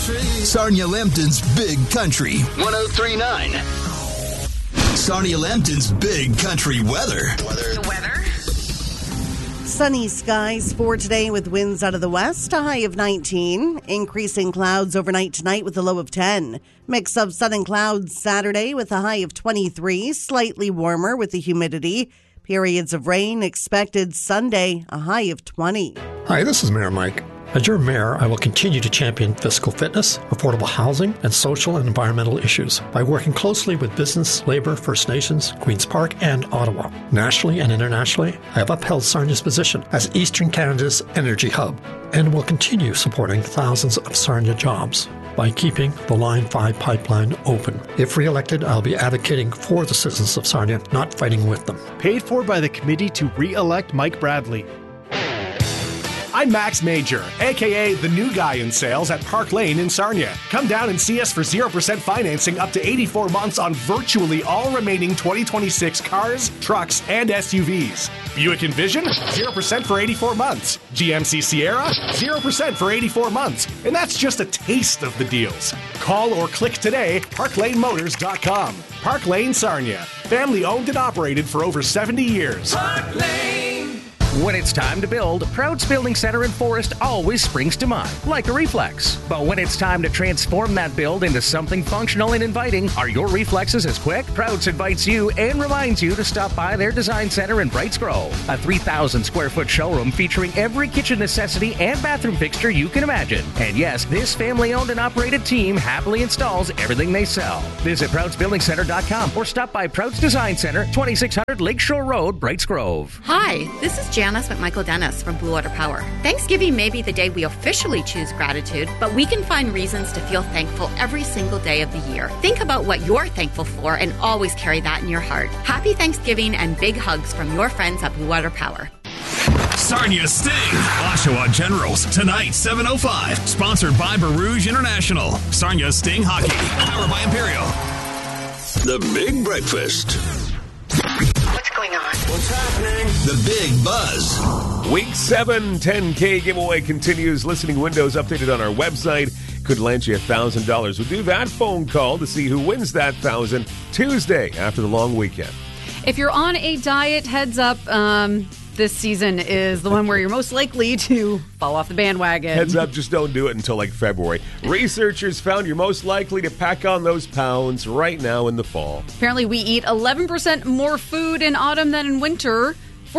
Sarnia Lambton's Big Country 103.9. Sarnia Lambton's Big Country weather. The weather? Sunny skies for today with winds out of the west, a high of 19. Increasing clouds overnight tonight with a low of 10. Mix of sun and clouds Saturday with a high of 23. Slightly warmer with the humidity. Periods of rain expected Sunday, a high of 20. Hi, this is Mayor Mike. As your mayor, I will continue to champion physical fitness, affordable housing, and social and environmental issues by working closely with business, labor, First Nations, Queen's Park, and Ottawa. Nationally and internationally, I have upheld Sarnia's position as Eastern Canada's energy hub and will continue supporting thousands of Sarnia jobs by keeping the Line 5 pipeline open. If re-elected, I'll be advocating for the citizens of Sarnia, not fighting with them. Paid for by the committee to re-elect Mike Bradley. I'm Max Major, a.k.a. the new guy in sales at Park Lane in Sarnia. Come down and see us for 0% financing up to 84 months on virtually all remaining 2026 cars, trucks, and SUVs. Buick Envision, 0% for 84 months. GMC Sierra, 0% for 84 months. And that's just a taste of the deals. Call or click today, parklanemotors.com. Park Lane Sarnia, family owned and operated for over 70 years. Park Lane. When it's time to build, Prouds Building Center in Forest always springs to mind, like a reflex. But when it's time to transform that build into something functional and inviting, are your reflexes as quick? Prouds invites you and reminds you to stop by their design center in Brights Grove, a 3,000 square foot showroom featuring every kitchen necessity and bathroom fixture you can imagine. And yes, this family-owned and operated team happily installs everything they sell. Visit ProudsBuildingCenter.com or stop by Prouds Design Center, 2600 Lakeshore Road, Brights Grove. Hi, this is Janice McMichael Dennis from Blue Water Power. Thanksgiving may be the day we officially choose gratitude, but we can find reasons to feel thankful every single day of the year. Think about what you're thankful for and always carry that in your heart. Happy Thanksgiving and big hugs from your friends at Blue Water Power. Sarnia Sting, Oshawa Generals, tonight, 7:05. Sponsored by Barouge International. Sarnia Sting Hockey, powered by Imperial. The Big Breakfast. What's going on? What's happening? The Big Buzz. Week 7 10K giveaway continues. Listening windows updated on our website. Could land you $1,000. We'll do that phone call to see who wins that $1,000 Tuesday after the long weekend. If you're on a diet, heads up. This season is the one where you're most likely to fall off the bandwagon. Heads up, just don't do it until like February. Researchers found you're most likely to pack on those pounds right now in the fall. Apparently, we eat 11% more food in autumn than in winter,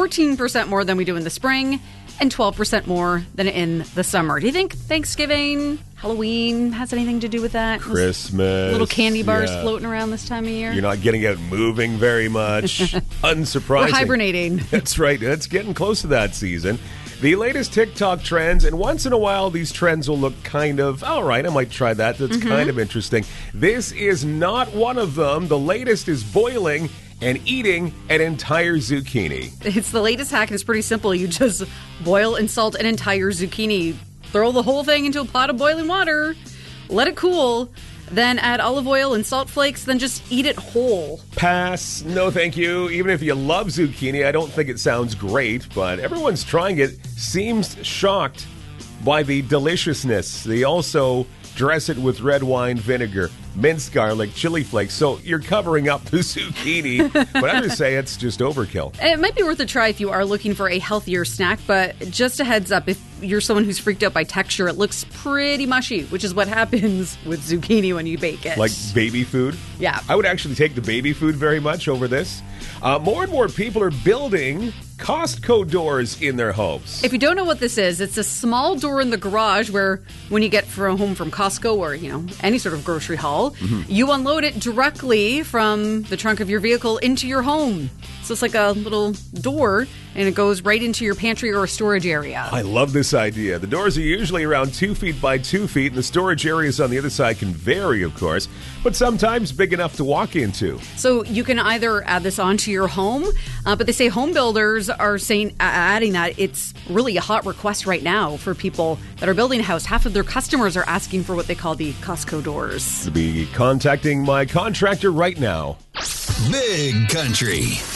14% more than we do in the spring, and 12% more than in the summer. Do you think Thanksgiving, Halloween has anything to do with that? Christmas. Little candy bars floating around this time of year. You're not getting out moving very much. Unsurprising. We're hibernating. That's right. It's getting close to that season. The latest TikTok trends, and once in a while these trends will look kind of, all right, I might try that. That's kind of interesting. This is not one of them. The latest is boiling and eating an entire zucchini. It's the latest hack, and it's pretty simple. You just boil and salt an entire zucchini. Throw the whole thing into a pot of boiling water. Let it cool. Then add olive oil and salt flakes. Then just eat it whole. Pass. No, thank you. Even if you love zucchini, I don't think it sounds great. But everyone's trying it. Seems shocked by the deliciousness. They also dress it with red wine vinegar, minced garlic, chili flakes. So you're covering up the zucchini. But I would say it's just overkill. It might be worth a try if you are looking for a healthier snack. But just a heads up, if you're someone who's freaked out by texture, it looks pretty mushy, which is what happens with zucchini when you bake it. Like baby food? Yeah. I would actually take the baby food very much over this. More and more people are building Costco doors in their homes. If you don't know what this is, it's a small door in the garage where when you get home from Costco or, any sort of grocery haul, you unload it directly from the trunk of your vehicle into your home. So it's like a little door, and it goes right into your pantry or a storage area. I love this idea. The doors are usually around 2 feet by 2 feet, and the storage areas on the other side can vary, of course, but sometimes big enough to walk into. So you can either add this onto your home, but they say home builders are saying adding that it's really a hot request right now for people that are building a house. Half of their customers are asking for what they call the Costco doors. To be contacting my contractor right now. Big Country.